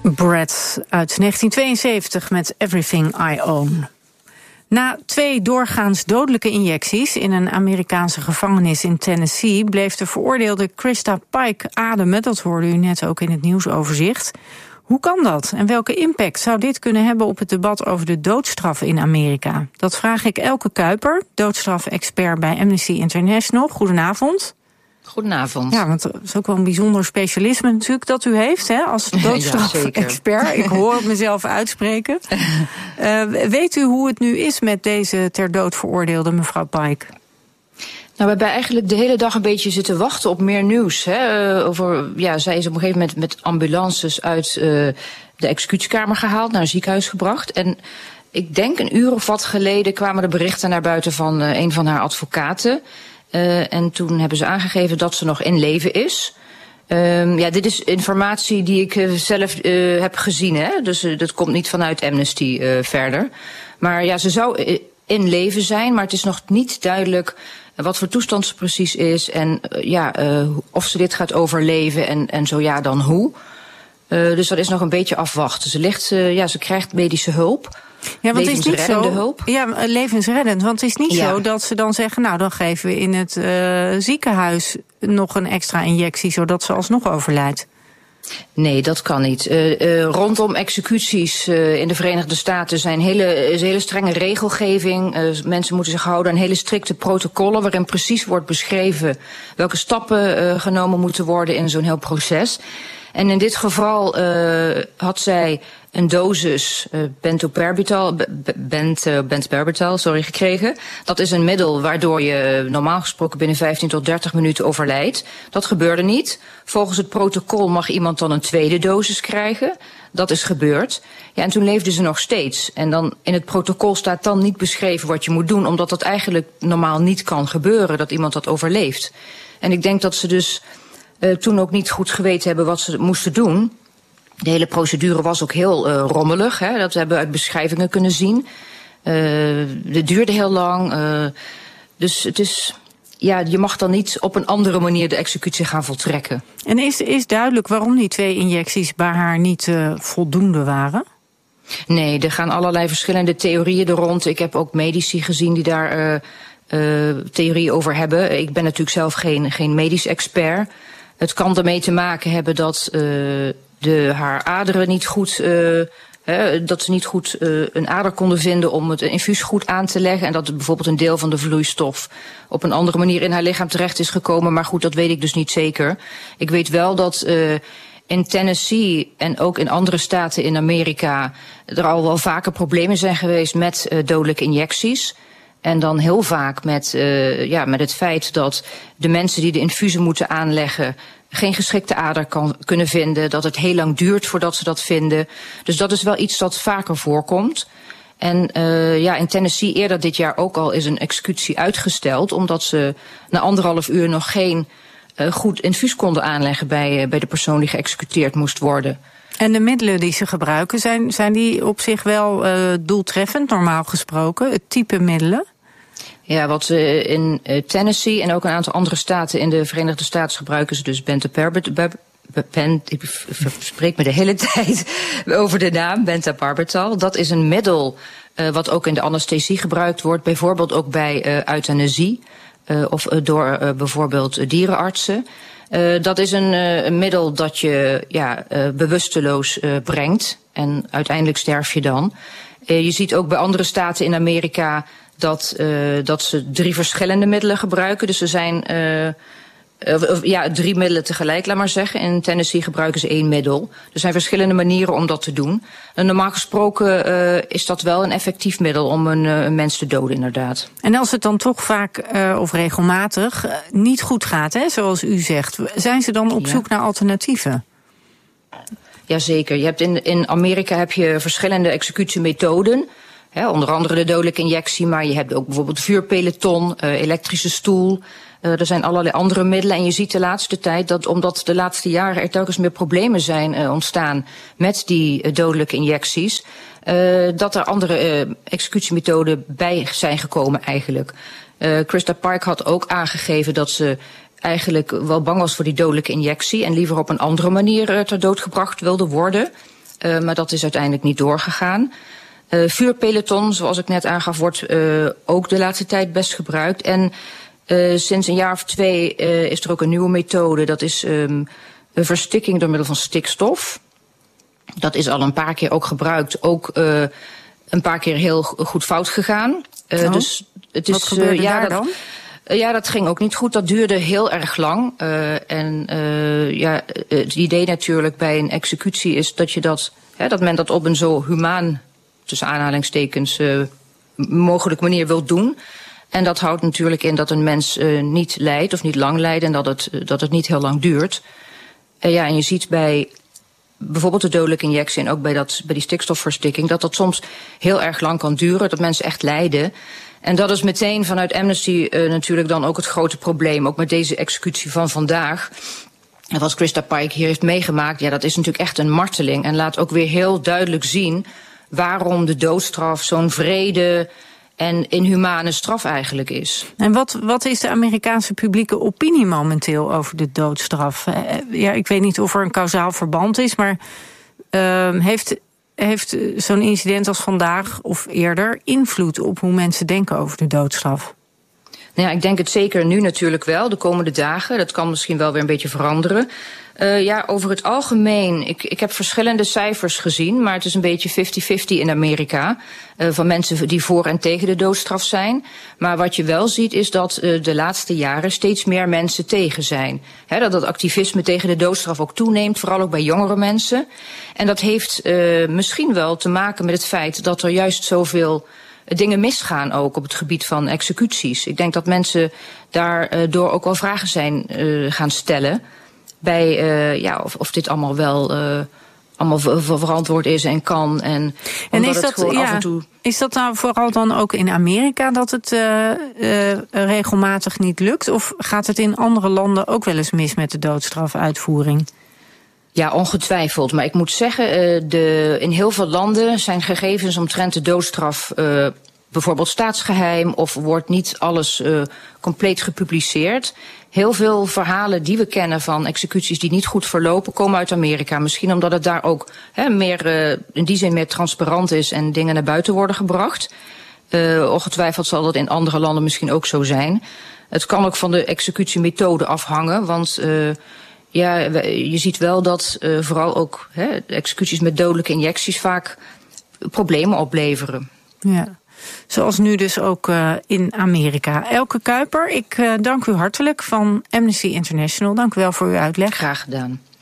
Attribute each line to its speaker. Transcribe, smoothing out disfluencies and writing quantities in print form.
Speaker 1: Brad uit 1972 met Everything I Own. Na 2 doorgaans dodelijke injecties in een Amerikaanse gevangenis in Tennessee bleef de veroordeelde Krista Pike ademen. Dat hoorde u net ook in het nieuwsoverzicht. Hoe kan dat en welke impact zou dit kunnen hebben op het debat over de doodstraf in Amerika? Dat vraag ik Elke Kuiper, doodstrafexpert bij Amnesty International. Goedenavond.
Speaker 2: Goedenavond.
Speaker 1: Ja, want het is ook wel een bijzonder specialisme natuurlijk dat u heeft, hè, als doodstrafexpert. Ik hoor het mezelf uitspreken. Weet u hoe het nu is met deze ter dood veroordeelde mevrouw Pike?
Speaker 2: Nou, we hebben eigenlijk de hele dag een beetje zitten wachten op meer nieuws. Hè, zij is op een gegeven moment met ambulances uit de executiekamer gehaald, naar een ziekenhuis gebracht. En ik denk een uur of wat geleden kwamen er berichten naar buiten van een van haar advocaten. En toen hebben ze aangegeven dat ze nog in leven is. Dit is informatie die ik zelf heb gezien, hè? Dus dat komt niet vanuit Amnesty verder. Maar ja, ze zou in leven zijn, maar het is nog niet duidelijk wat voor toestand ze precies is en of ze dit gaat overleven en zo ja, dan hoe. Dus dat is nog een beetje afwachten. Ze krijgt medische hulp.
Speaker 1: Ja, want het is niet zo.
Speaker 2: Hulp.
Speaker 1: Ja, levensreddend. Want het is niet zo dat ze dan zeggen, nou, dan geven we in het ziekenhuis nog een extra injectie, zodat ze alsnog overlijdt.
Speaker 2: Nee, dat kan niet. Rondom executies in de Verenigde Staten is een hele strenge regelgeving. Mensen moeten zich houden aan hele strikte protocollen waarin precies wordt beschreven welke stappen genomen moeten worden in zo'n heel proces. En in dit geval had zij een dosis bentobarbital gekregen. Dat is een middel waardoor je normaal gesproken binnen 15 tot 30 minuten overlijdt. Dat gebeurde niet. Volgens het protocol mag iemand dan een tweede dosis krijgen. Dat is gebeurd. Ja, en toen leefde ze nog steeds. En dan in het protocol staat dan niet beschreven wat je moet doen, omdat dat eigenlijk normaal niet kan gebeuren, dat iemand dat overleeft. En ik denk dat ze dus toen ook niet goed geweten hebben wat ze moesten doen. De hele procedure was ook heel rommelig. Hè? Dat hebben we uit beschrijvingen kunnen zien. Het duurde heel lang. Dus het is, je mag dan niet op een andere manier de executie gaan voltrekken.
Speaker 1: En is duidelijk waarom die 2 injecties bij haar niet voldoende waren?
Speaker 2: Nee, er gaan allerlei verschillende theorieën er rond. Ik heb ook medici gezien die daar theorieën over hebben. Ik ben natuurlijk zelf geen medisch expert. Het kan ermee te maken hebben dat haar aderen niet goed, dat ze niet goed een ader konden vinden om het infuus goed aan te leggen. En dat bijvoorbeeld een deel van de vloeistof op een andere manier in haar lichaam terecht is gekomen. Maar goed, dat weet ik dus niet zeker. Ik weet wel dat in Tennessee en ook in andere staten in Amerika er al wel vaker problemen zijn geweest met dodelijke injecties. En dan heel vaak met het feit dat de mensen die de infusen moeten aanleggen geen geschikte ader kunnen vinden, dat het heel lang duurt voordat ze dat vinden. Dus dat is wel iets dat vaker voorkomt. En in Tennessee eerder dit jaar ook al is een executie uitgesteld, omdat ze na 1,5 uur nog geen goed infuus konden aanleggen bij de persoon die geëxecuteerd moest worden.
Speaker 1: En de middelen die ze gebruiken, zijn die op zich wel doeltreffend, normaal gesproken, het type middelen?
Speaker 2: Ja, wat ze in Tennessee en ook een aantal andere staten in de Verenigde Staten gebruiken ze dus ik spreek me de hele tijd over de naam, bentobarbital. Dat is een middel wat ook in de anesthesie gebruikt wordt, bijvoorbeeld ook bij euthanasie of door bijvoorbeeld dierenartsen. Dat is een middel dat je bewusteloos brengt en uiteindelijk sterf je dan. Je ziet ook bij andere staten in Amerika dat ze 3 verschillende middelen gebruiken. Dus er zijn 3 middelen tegelijk, laat maar zeggen. In Tennessee gebruiken ze 1 middel. Er zijn verschillende manieren om dat te doen. En normaal gesproken is dat wel een effectief middel om een mens te doden, inderdaad.
Speaker 1: En als het dan toch vaak of regelmatig niet goed gaat, hè, zoals u zegt, zijn ze dan op zoek naar alternatieven?
Speaker 2: Jazeker. Je hebt in Amerika heb je verschillende executiemethoden. Onder andere de dodelijke injectie, maar je hebt ook bijvoorbeeld vuurpeloton, elektrische stoel. Er zijn allerlei andere middelen. En je ziet de laatste tijd dat, omdat de laatste jaren er telkens meer problemen zijn ontstaan met die dodelijke injecties, dat er andere executiemethoden bij zijn gekomen eigenlijk. Krista Pike had ook aangegeven dat ze eigenlijk wel bang was voor die dodelijke injectie en liever op een andere manier ter dood gebracht wilde worden. maar dat is uiteindelijk niet doorgegaan. Vuurpeloton, zoals ik net aangaf, wordt ook de laatste tijd best gebruikt. En sinds een jaar of 2 is er ook een nieuwe methode. Dat is een verstikking door middel van stikstof. Dat is al een paar keer ook gebruikt. Ook een paar keer heel goed fout gegaan.
Speaker 1: Dus het is, wat gebeurde daar dan?
Speaker 2: Ja, dat ging ook niet goed. Dat duurde heel erg lang. Het idee natuurlijk bij een executie is dat je dat men dat op een zo humaan, tussen aanhalingstekens, mogelijk manier wil doen. En dat houdt natuurlijk in dat een mens niet lijdt of niet lang lijdt en dat het niet heel lang duurt. En je ziet bij bijvoorbeeld de dodelijke injectie en ook bij die stikstofverstikking dat soms heel erg lang kan duren, dat mensen echt lijden. En dat is meteen vanuit Amnesty natuurlijk dan ook het grote probleem, ook met deze executie van vandaag. En wat Christa Pike hier heeft meegemaakt, dat is natuurlijk echt een marteling en laat ook weer heel duidelijk zien waarom de doodstraf zo'n wrede en inhumane straf eigenlijk is. En
Speaker 1: wat is de Amerikaanse publieke opinie momenteel over de doodstraf? Ik weet niet of er een kausaal verband is, maar heeft zo'n incident als vandaag of eerder invloed op hoe mensen denken over de doodstraf?
Speaker 2: Nou ja, ik denk het zeker nu natuurlijk wel, de komende dagen. Dat kan misschien wel weer een beetje veranderen. Over het algemeen, ik heb verschillende cijfers gezien, maar het is een beetje 50-50 in Amerika. Van mensen die voor en tegen de doodstraf zijn. Maar wat je wel ziet is dat de laatste jaren steeds meer mensen tegen zijn. Dat het activisme tegen de doodstraf ook toeneemt, vooral ook bij jongere mensen. En dat heeft misschien wel te maken met het feit dat er juist zoveel dingen misgaan ook op het gebied van executies. Ik denk dat mensen daardoor ook wel vragen zijn gaan stellen bij of dit allemaal wel allemaal verantwoord is en kan. En is dat af en toe.
Speaker 1: Is dat nou vooral dan ook in Amerika dat het regelmatig niet lukt? Of gaat het in andere landen ook wel eens mis met de doodstrafuitvoering?
Speaker 2: Ja, ongetwijfeld. Maar ik moet zeggen, in heel veel landen zijn gegevens omtrent de doodstraf bijvoorbeeld staatsgeheim of wordt niet alles compleet gepubliceerd. Heel veel verhalen die we kennen van executies die niet goed verlopen komen uit Amerika. Misschien omdat het daar ook in die zin meer transparant is en dingen naar buiten worden gebracht. Ongetwijfeld zal dat in andere landen misschien ook zo zijn. Het kan ook van de executiemethode afhangen, want je ziet wel dat vooral ook executies met dodelijke injecties vaak problemen opleveren.
Speaker 1: Ja, zoals nu dus ook in Amerika. Elke Kuiper, ik dank u hartelijk van Amnesty International. Dank u wel voor uw uitleg.
Speaker 2: Graag gedaan.